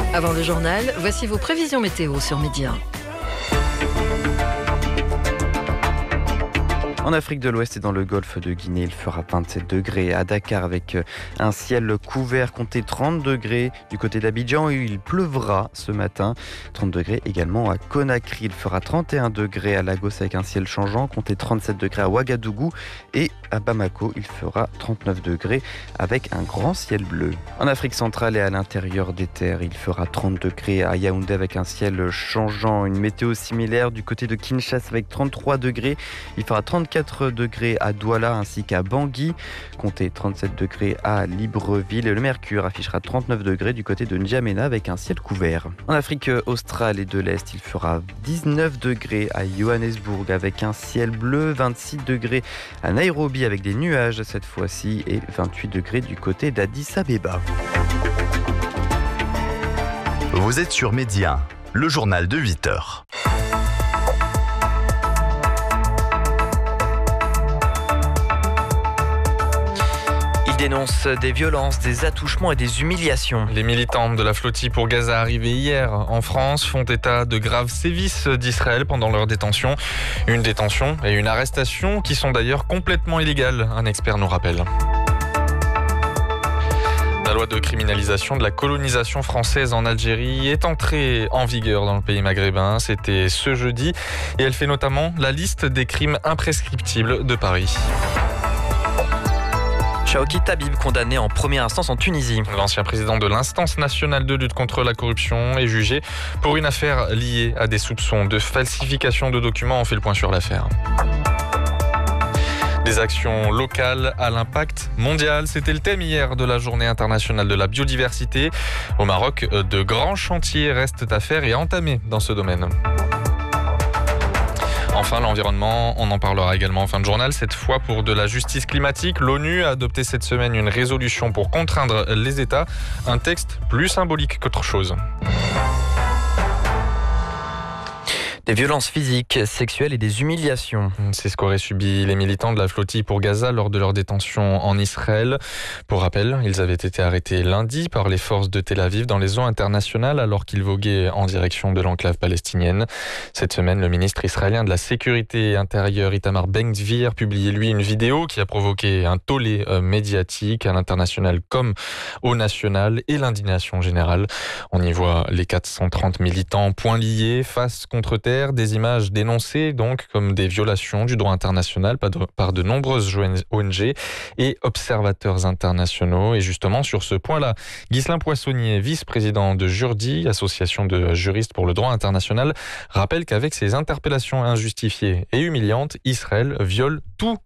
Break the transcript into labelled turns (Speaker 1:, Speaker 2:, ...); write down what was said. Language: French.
Speaker 1: Avant le journal, voici vos prévisions météo sur Média.
Speaker 2: En Afrique de l'Ouest et dans le golfe de Guinée, il fera 27 degrés. À Dakar, avec un ciel couvert, comptez 30 degrés. Du côté d'Abidjan, il pleuvra ce matin. 30 degrés également à Conakry. Il fera 31 degrés à Lagos avec un ciel changeant. Comptez 37 degrés à Ouagadougou. Et à Bamako, il fera 39 degrés avec un grand ciel bleu. En Afrique centrale et à l'intérieur des terres, il fera 30 degrés à Yaoundé avec un ciel changeant. Une météo similaire du côté de Kinshasa avec 33 degrés. Il fera 34 degrés à Douala ainsi qu'à Bangui. Comptez 37 degrés à Libreville. Et le mercure affichera 39 degrés du côté de N'Djamena avec un ciel couvert. En Afrique australe et de l'Est, il fera 19 degrés à Johannesburg avec un ciel bleu, 26 degrés à Nairobi avec des nuages cette fois-ci et 28 degrés du côté d'Addis Abeba.
Speaker 3: Vous êtes sur Média, le journal de 8h.
Speaker 4: Dénonce des violences, des attouchements et des humiliations.
Speaker 5: Les militants de la flottille pour Gaza arrivés hier en France font état de graves sévices d'Israël pendant leur détention. Une détention et une arrestation qui sont d'ailleurs complètement illégales, un expert nous rappelle. La loi de criminalisation de la colonisation française en Algérie est entrée en vigueur dans le pays maghrébin. C'était ce jeudi et elle fait notamment la liste des crimes imprescriptibles de Paris.
Speaker 4: Chawki Tabib, condamné en première instance en Tunisie.
Speaker 5: L'ancien président de l'instance nationale de lutte contre la corruption est jugé pour une affaire liée à des soupçons de falsification de documents. On fait le point sur l'affaire. Des actions locales à l'impact mondial, c'était le thème hier de la Journée internationale de la biodiversité. Au Maroc, de grands chantiers restent à faire et à entamer dans ce domaine. Enfin, l'environnement, on en parlera également en fin de journal. Cette fois pour de la justice climatique, l'ONU a adopté cette semaine une résolution pour contraindre les États. Un texte plus symbolique qu'autre chose.
Speaker 4: Des violences physiques, sexuelles et des humiliations.
Speaker 5: C'est ce qu'auraient subi les militants de la flottille pour Gaza lors de leur détention en Israël. Pour rappel, ils avaient été arrêtés lundi par les forces de Tel Aviv dans les eaux internationales alors qu'ils voguaient en direction de l'enclave palestinienne. Cette semaine, le ministre israélien de la Sécurité intérieure, Itamar Ben-Gvir, publiait lui une vidéo qui a provoqué un tollé médiatique à l'international comme au national et l'indignation générale. On y voit les 430 militants poings liés, face contre terre. Des images dénoncées donc comme des violations du droit international par de nombreuses ONG et observateurs internationaux. Et justement sur ce point-là, Ghislain Poissonnier, vice-président de Jurdi, association de juristes pour le droit international, rappelle qu'avec ces interpellations injustifiées et humiliantes, Israël viole tous